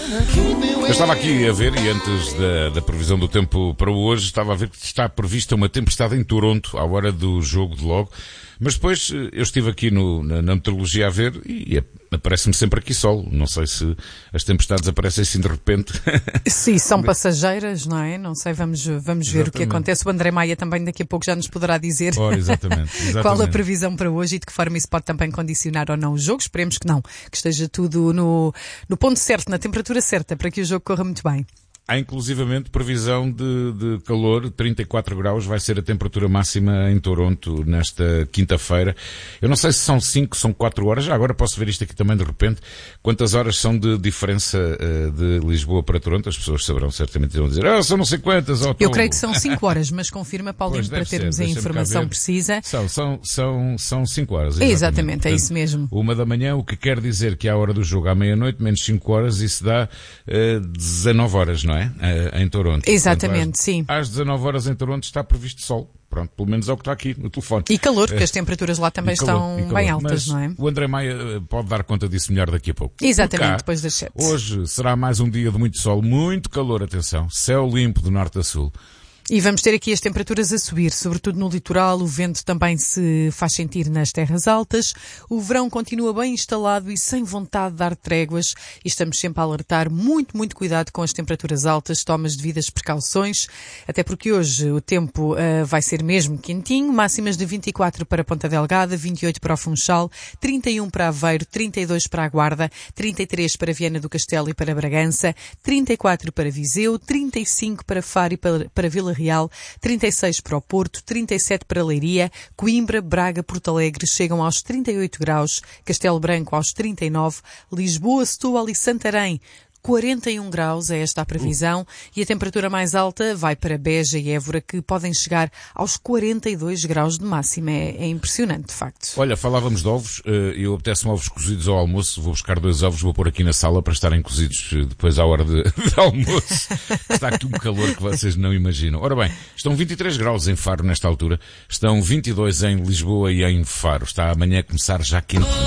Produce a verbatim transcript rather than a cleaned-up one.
Eu estava aqui a ver, e antes da, da previsão do tempo para hoje, estava a ver que está prevista uma tempestade em Toronto, à hora do jogo de logo. Mas depois eu estive aqui no, na, na meteorologia a ver e aparece-me sempre aqui sol. Não sei se as tempestades aparecem assim de repente. Sim, são passageiras, não é? Não sei, vamos, vamos ver exatamente o que acontece. O André Maia também daqui a pouco já nos poderá dizer Ora, exatamente, exatamente. qual a previsão para hoje e de que forma isso pode também condicionar ou não o jogo. Esperemos que não, que esteja tudo no, no ponto certo, na temperatura certa, para que o jogo corra muito bem. Há inclusivamente previsão de, de calor, trinta e quatro graus vai ser a temperatura máxima em Toronto nesta quinta-feira. Eu não sei se são cinco, são quatro horas, já agora posso ver isto aqui também de repente. Quantas horas são de diferença uh, de Lisboa para Toronto? As pessoas saberão certamente, vão dizer, ah, são não sei quantas. Oh, Eu creio que são cinco horas, mas confirma, Paulinho, para termos ser, a informação precisa. São, são, são, são cinco horas. Exatamente, exatamente Portanto, é isso mesmo. Uma da manhã, o que quer dizer que à hora do jogo, à meia-noite, menos cinco horas, isso dá uh, dezanove horas, não é? Em Toronto. Exatamente, Portanto, às, sim. Às dezanove horas em Toronto está previsto sol. Pronto, pelo menos é o que está aqui no telefone. E calor, porque as temperaturas lá também calor, estão bem altas, Mas não é? O André Maia pode dar conta disso melhor daqui a pouco. Exatamente, cá, depois das sete. Hoje será mais um dia de muito sol, muito calor, atenção. Céu limpo do norte a sul. E vamos ter aqui as temperaturas a subir, sobretudo no litoral, o vento também se faz sentir nas terras altas, o verão continua bem instalado e sem vontade de dar tréguas e estamos sempre a alertar muito, muito cuidado com as temperaturas altas, toma as devidas precauções, até porque hoje o tempo uh, vai ser mesmo quentinho, máximas de vinte e quatro para Ponta Delgada, vinte e oito para o Funchal, trinta e um para Aveiro, trinta e dois para a Guarda, trinta e três para Viana do Castelo e para Bragança, trinta e quatro para Viseu, trinta e cinco para Faro e para, para Vila Real, trinta e seis para o Porto, trinta e sete para Leiria, Coimbra, Braga, Porto Alegre chegam aos trinta e oito graus, Castelo Branco aos trinta e nove, Lisboa, Setúbal e Santarém quarenta e um graus é esta a previsão uh. e a temperatura mais alta vai para Beja e Évora, que podem chegar aos quarenta e dois graus de máxima. É, é impressionante, de facto. Olha, falávamos de ovos, eu apetece-me ovos cozidos ao almoço, vou buscar dois ovos, vou pôr aqui na sala para estarem cozidos depois à hora de, de almoço. Está aqui um calor que vocês não imaginam. Ora bem, estão vinte e três graus em Faro nesta altura, estão vinte e dois em Lisboa e em Faro. Está amanhã a começar já quente.